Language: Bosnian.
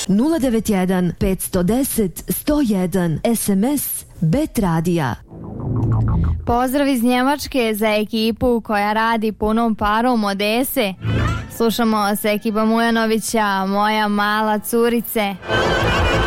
091 510 101, SMS Bet Radija. Pozdrav iz Njemačke za ekipu koja radi punom parom Odese. Slušamo se ekipa Mujanovića, moja mala curice.